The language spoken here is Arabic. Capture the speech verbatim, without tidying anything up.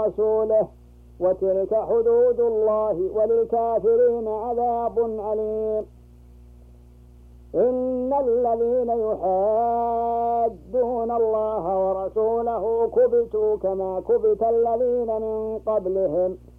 ورسوله، وتلك حدود الله، وللكافرين عذاب عليم. إن الذين يحادون الله ورسوله كبتوا كما كبت الذين من قبلهم